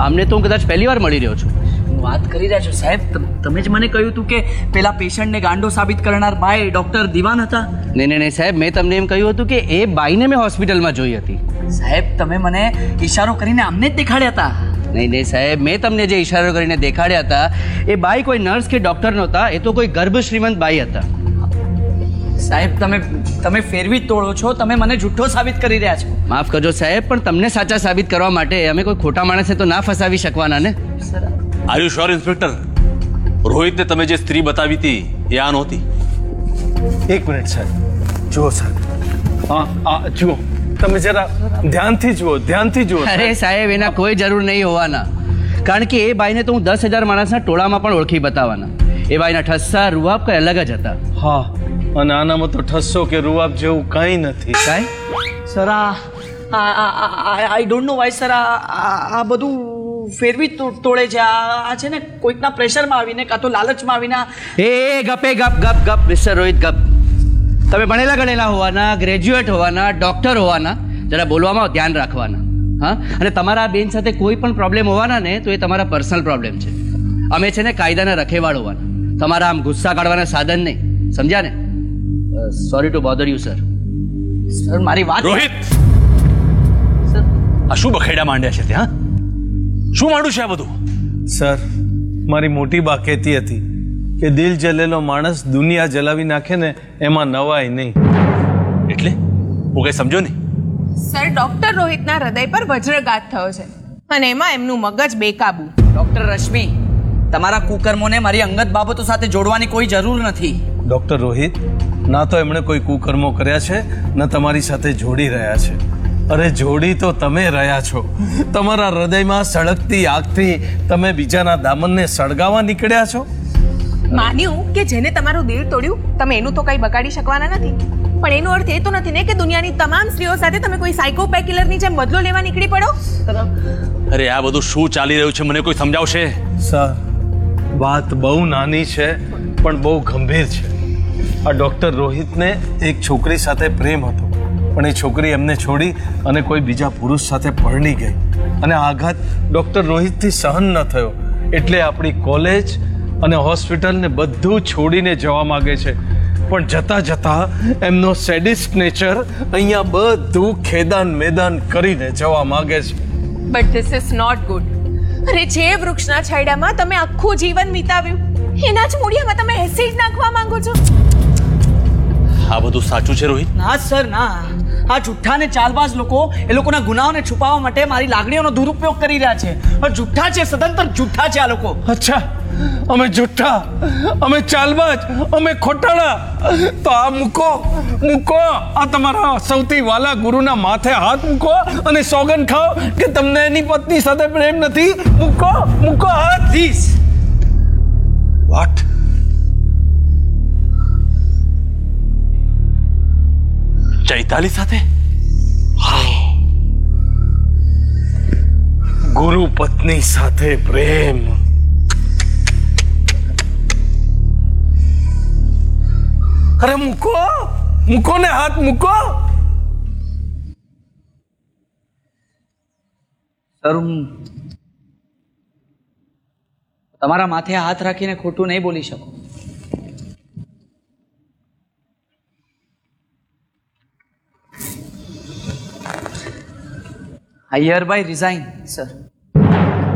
આમને તો હું કદાચ પહેલી વાર મળી રહ્યો છું. વાત કરી રહ્યા છો સાહેબ? તમે જ મને કહ્યું હતું કે પેલા પેશન્ટને ગાંડો સાબિત કરનાર ભાઈ ડોક્ટર દિવાન હતા. નહીં સાહેબ, મેં તમને એમ કહ્યું હતું કે એ બાઈને મેં હોસ્પિટલમાં જોઈ હતી. સાહેબ તમે મને ઈશારો કરીને આમને જ દેખાડ્યા હતા. નહીં સાહેબ, મેં તમને જે ઈશારો કરીને દેખાડ્યા હતા એ બાઈ કોઈ નર્સ કે ડોક્ટર નહોતા, એ તો કોઈ ગર્ભ શ્રીમંત બાઈ હતા. સાહેબ તમે ફેરવી જ તોડો છો. તમે મને જૂઠો સાબિત કરી રહ્યા છો. માફ કરજો સાહેબ, પણ તમને સાચા સાબિત કરવા માટે અમે કોઈ ખોટા માણસને તો ના ફસાવી શકવાના ને. Are you sure inspector? રોહિતને તમે જે સ્ત્રી બતાવી હતી એ આ નહોતી? એક મિનિટ સાહેબ, જુઓ સાહેબ, હા જુઓ, તમે જરા ધ્યાનથી જુઓ. અરે સાહેબ, એના કોઈ જરૂર નહીં હોવાના, કારણ કે એ બાઈને તો હું 10,000 માણસના ટોળામાં પણ ઓળખી બતાવવાના. એ બાઈના ઠસ્સા રૂઆબ કઈ અલગ જ હતા. હા, અને આનામાં તો ઠસ્સો કે રૂઆબ જેવું કંઈ નથી. કાંઈ? Sir I don't know Y sir આ બધું ફેરવી તોડે છે. આ છે ને કોઈકના પ્રેશરમાં આવીને કાં તો લાલચમાં આવીને. એ ગપે ગપ મિસ્ટર રોહિત ગપ. તમે ભણેલા ગણેલા હોવાના, ગ્રેજ્યુએટ હોવાના, ડોક્ટર હોવાના, જરા બોલવામાં ધ્યાન રાખવાના. હા, અને તમારા બેન સાથે કોઈ પણ પ્રોબ્લેમ હોવાના ને તો એ તમારા પર્સનલ પ્રોબ્લેમ છે. અમે છે ને કાયદાના રખેવાળ હોવાના, તમારા આમ ગુસ્સા કાઢવાના સાધન નહીં. સમજ્યા ને? Sorry to bother you sir. Sir મારી વાત. રોહિત, આ શું બખેડા માંડ્યા છે ત્યાં? શું માંડ્યું છે આ બધું? સર, મારી મોટી બા કહેતી હતી કે દિલ જલેલો માણસ દુનિયા જલાવી નાખે ને એમાં નવાય નહીં. એટલે હું કઈ સમજો નહીં. સર, ડોક્ટર રોહિતના હૃદય પર વજ્રઘાત થયો છે અને એમાં એમનું મગજ બેકાબુ. ડોક્ટર રશ્મિ, તમારા કુકર્મોને મારી અંગત બાબતો સાથે જોડવાની કોઈ જરૂર નથી. ડોક્ટર રોહિત, ના તો એમણે કોઈ કુકર્મો કર્યા છે, ન તમારી સાથે જોડી રહ્યા છે. અરે જોડી તો તમે રહ્યા છો. તમારા હૃદયમાં સળગતી આગથી તમે બીજાના દામનને સળગાવવા નીકળ્યા છો. માન્યું કે જેને તમારું દિલ તોડ્યું તમે એનું તો કંઈ બગાડી શકવાના નથી, પણ એનો અર્થ એ તો નથી ને કે દુનિયાની તમામ સ્ત્રીઓ સાથે તમે કોઈ સાયકોપેક્યુલરની જેમ બદલો લેવા નીકળી પડો. અરે આ બધું શું ચાલી રહ્યું છે મને કોઈ સમજાવશે? સર, વાત બહુ નાની છે પણ બહુ ગંભીર છે. આ ડોક્ટર રોહિતને એક છોકરી સાથે પ્રેમ હતો, પણ એ છોકરી એમને છોડી અને કોઈ બીજા પુરુષ સાથે પરણી ગઈ, અને આઘાત ડોક્ટર રોહિતથી સહન ન થયો, એટલે આપણી કોલેજ અને હોસ્પિટલને બધું છોડીને જવા માંગે છે. પણ જતા એમનો સેડિસ્ટ નેચર અહીંયા બધું ખેદાન મેદાન કરીને જવા માંગે છે. But this is not good. અરે જે વૃક્ષના છાંયડામાં તમે આખું જીવન વિતાવ્યું એના જ મૂળિયામાં તમે એસિડ નાખવા માંગો છો. આ બધું સાચું છે રોહિત? ના સર ના. આ જુઠ્ઠા ને ચાલબાજ લોકો એ લોકોના ગુનાઓને છુપાવવા માટે મારી લાગણીઓનો દુરુપયોગ કરી રહ્યા છે. પણ જુઠ્ઠા છે, સદંતર જુઠ્ઠા છે આ લોકો. અચ્છા, અમે જુઠ્ઠા, અમે ચાલબાજ, અમે ખોટાડા? તો આ મૂકો, આ તમારા સૌથી વાલા ગુરુના માથે હાથ મૂકો અને સોગંદ ખાઓ કે તમને એની પત્ની સાથે પ્રેમ નથી. મૂકો હાથ. પ્લીઝ. વોટ? ચૈતાલી સાથે? ગુરુ પત્ની સાથે પ્રેમ. અરે મૂકો ને હાથ મૂકો. સર હું તમારા માથે હાથ રાખીને ખોટું નહીં બોલી શકું. I hereby resign, sir.